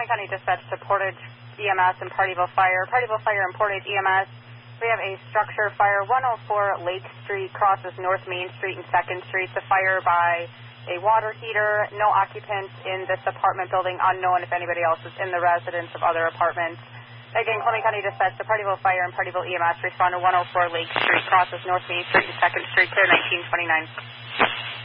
County Dispatch to Portage EMS and Partyville Fire. Partyville Fire and Portage EMS. We have a structure fire 104 Lake Street, crosses North Main Street and 2nd Street. The fire by a water heater. No occupants in this apartment building. Unknown if anybody else is in the residence of other apartments. Again, Columbia County Dispatch to Partyville Fire and Partyville EMS. Respond to 104 Lake Street, crosses North Main Street and 2nd Street, clear 1929.